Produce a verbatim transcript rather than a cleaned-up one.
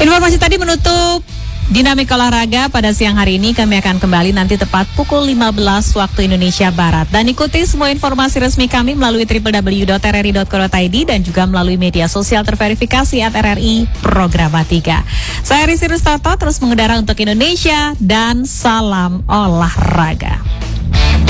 Informasi tadi menutup Dinamika Olahraga pada siang hari ini. Kami akan kembali nanti tepat pukul lima belas waktu Indonesia Barat. Dan ikuti semua informasi resmi kami melalui w w w dot r r i dot co dot i d dan juga melalui media sosial terverifikasi at R R I Programatika. Saya Risi Rustato terus mengudara untuk Indonesia dan salam olahraga.